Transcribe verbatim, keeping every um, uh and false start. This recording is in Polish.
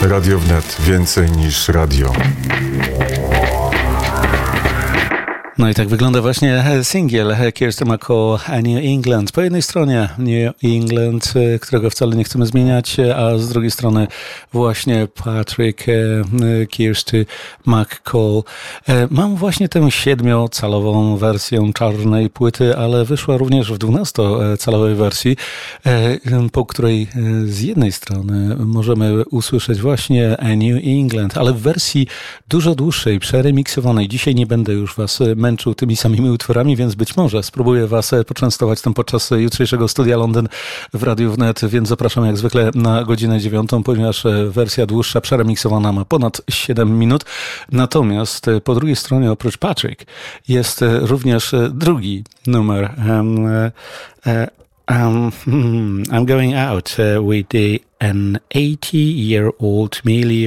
Radio Wnet. Więcej niż radio. No i tak wygląda właśnie singiel Kirsty McCall, New England. Po jednej stronie New England, którego wcale nie chcemy zmieniać, a z drugiej strony właśnie Patrick Kirsty McCall. Mam właśnie tę siedmiocalową wersję czarnej płyty, ale wyszła również w dwunastocalowej wersji, po której z jednej strony możemy usłyszeć właśnie New England, ale w wersji dużo dłuższej, przeremiksowanej. Dzisiaj nie będę już was męczył tymi samymi utworami, więc być może spróbuję was poczęstować tym podczas jutrzejszego Studia Londyn w Radiu Wnet, więc zapraszam jak zwykle na godzinę dziewiątą, ponieważ wersja dłuższa, przeremiksowana ma ponad siedem minut. Natomiast po drugiej stronie oprócz Patrick jest również drugi numer. Um, um, I'm going out with the, an eighty-year-old Millie